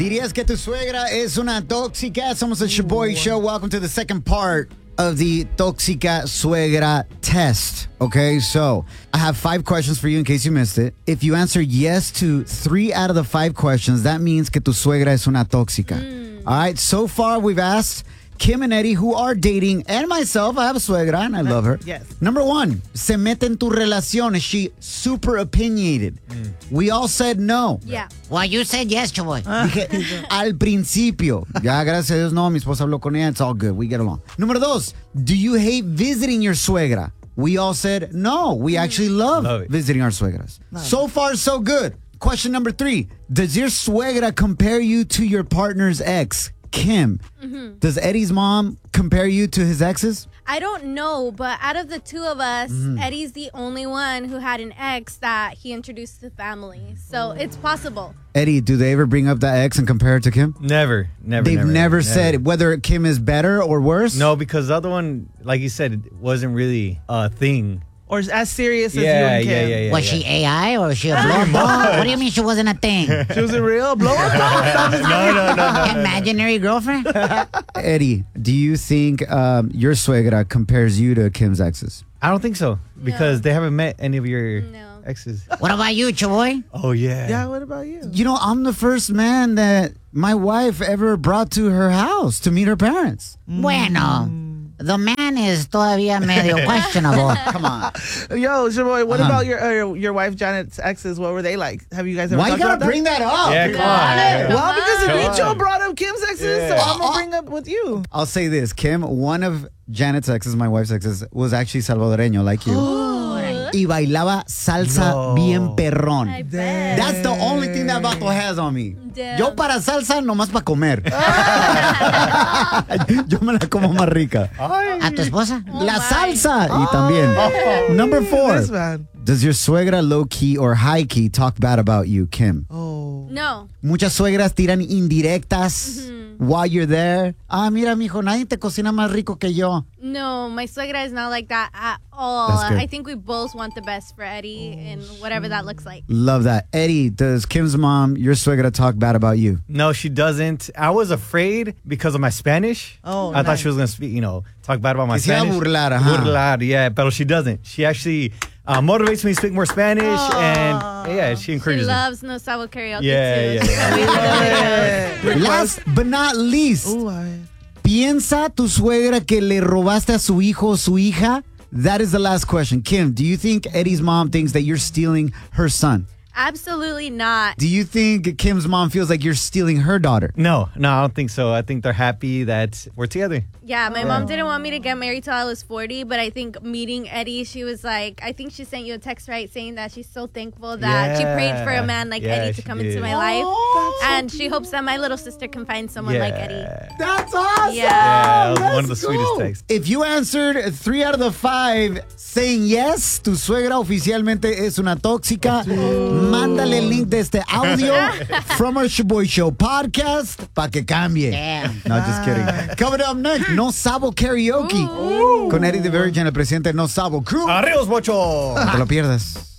¿Dirías que tu suegra es una tóxica? Somos the Shaboy Show. Welcome to the second part of the Tóxica Suegra test. Okay, so I have 5 questions for you in case you missed it. If you answer yes to 3 out of the 5 questions, that means que tu suegra es una tóxica. All right, so far we've asked Kim and Eddie, who are dating, and myself, I have a suegra and I love her. Yes. Number 1, se mete en tu relación. Is she super opinionated? We all said no. Yeah. Well, you said yes, Chaboy. Dije, al principio. Ya, gracias a Dios, no. Mi esposa habló con ella. It's all good. We get along. Número 2, do you hate visiting your suegra? We all said no. We actually love it. visiting our suegras. So far, so good. Question number 3, does your suegra compare you to your partner's ex? Kim, does Eddie's mom compare you to his exes? I don't know, but out of the two of us, Eddie's the only one who had an ex that he introduced to the family. So it's possible. Eddie, do they ever bring up that ex and compare it to Kim? Never. They've never said whether Kim is better or worse? No, because the other one, like you said, it wasn't really a thing. Or as serious as you Yeah, and Kim. yeah. Was she AI or was she a blow? What do you mean she wasn't a thing? She was a real blow-up? No. Imaginary girlfriend? Eddie, do you think your suegra compares you to Kim's exes? I don't think so, because they haven't met any of your No. exes. What about you, Chaboy? Oh, yeah. Yeah, what about you? You know, I'm the first man that my wife ever brought to her house to meet her parents. Bueno, the man is todavía medio questionable. Come on. Yo, Shaboy, what about your wife Janet's exes? What were they like? Have you guys ever Why you talked gotta about bring that up? Yeah, come on. Well, because Come Richo on. brought up Kim's exes, so Yeah. I'm going to bring up with you. I'll say this, Kim, one of Janet's exes, my wife's exes, was actually salvadoreño like you. Y bailaba salsa bien perrón. I bet. That's the only thing that vato has on me. Damn. Yo para salsa, nomás para comer. Yo me la como más rica. ¿A tu esposa? La my. salsa. Y también. Number 4. This man. Does your suegra low-key or high-key talk bad about you, Kim? Oh. No. Muchas suegras tiran indirectas while you're there. Ah, mira, mijo, nadie te cocina más rico que yo. No, my suegra is not like that at all. That's good. I think we both want the best for Eddie and whatever that looks like. Love that. Eddie, does Kim's mom, your suegra, talk bad about you? No, she doesn't. I was afraid because of my Spanish. Oh, I thought nice. she was going to speak, talk bad about my Que se iba a Spanish. burlar, ajá. Burlar, yeah, but she doesn't. She actually motivates me to speak more Spanish, and yeah, she She encourages me. loves No Sabo Karaoke Yeah, too. yeah. We love it. Last but not least, Ooh, I- ¿piensa tu suegra que le robaste a su hijo o su hija? That is the last question. Kim, do you think Eddie's mom thinks that you're stealing her son? Absolutely not. Do you think Kim's mom feels like you're stealing her daughter? No, I don't think so. I think they're happy that we're together. Yeah, my mom didn't want me to get married till I was 40, but I think meeting Eddie, she was like, I think she sent you a text, right, saying that she's so thankful that she prayed for a man like Yeah, Eddie to she come did. into my life. And she hopes that my little sister can find someone like Eddie. That's awesome! Yeah. Yeah, that was one of the sweetest Cool. texts. If you answered 3 out of the 5 saying yes, tu suegra oficialmente es una tóxica, mándale el link de este audio from our Shaboy Show podcast para que cambie. Damn. No, just kidding. Coming up next, No Sabo Karaoke con Eddie the Virgin, el presidente de No Sabo Crew. ¡Arrios, bocho! No te lo pierdas.